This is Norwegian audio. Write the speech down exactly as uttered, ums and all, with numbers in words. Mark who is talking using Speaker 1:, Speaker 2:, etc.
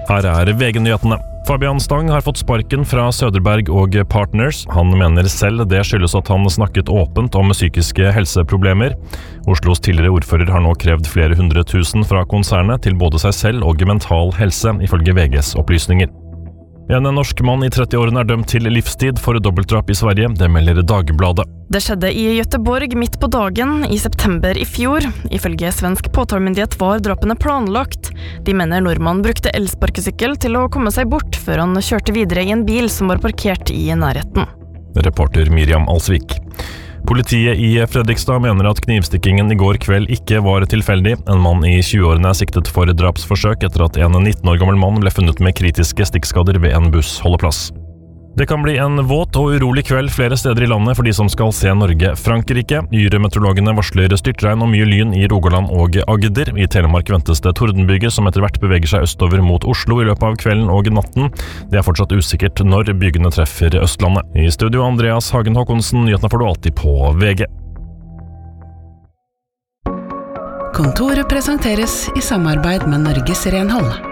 Speaker 1: Her er V G-nyhetene. Fabian Stang har fått sparken fra Söderberg og Partners. Han mener selv det skyldes at han snakket åpent om psykiske helseproblemer. Oslos tidligere ordfører har nå krevd flere hundre tusen fra konsernet til både seg selv og mental helse, ifølge V G's opplysninger. En norsk mann i trettiårene er dømt til livstid for dobbeltdrap i Sverige, det melder Dagbladet.
Speaker 2: Det skjedde i Göteborg midt på dagen i september i fjor. Ifølge svensk påtalemyndighet var drapene planlagt. De mener nordmann brukte elsparkesykkel til å komme seg bort før han kjørte videre i en bil som var parkert i nærheten.
Speaker 1: Reporter Miriam Alsvik. Politiet i Fredrikstad mener at knivstikkingen i går kveld ikke var tilfeldig. En mann i tjueårene er siktet for drapsforsøk etter at en nitten år gammel mann ble funnet med kritiske stikkskader ved en bussholdeplass. Det kan bli en våt og urolig kveld flere steder i landet for de som skal se Norge-Frankrike. Yrmeteorologene varsler styrtregn og mye lyn i Rogaland og Agder. I Telemark ventes det tordenbyger som etter hvert beveger seg østover mot Oslo i løpet av kvelden og natten. Det er fortsatt usikkert når bygene treffer Østlandet. I studio Andreas Hagen Håkonsen, nyhetene får du alltid på V G.
Speaker 3: Kontoret presenteres i samarbeid med Norges Renhold.